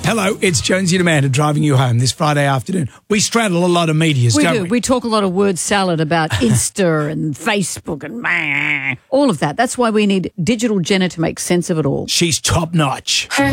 Hello, it's Jonesy and Amanda driving you home this Friday afternoon. We straddle a lot of medias, don't we? We talk a lot of word salad about Insta and Facebook and all of that. That's why we need Digital Jenna to make sense of it all. She's top notch.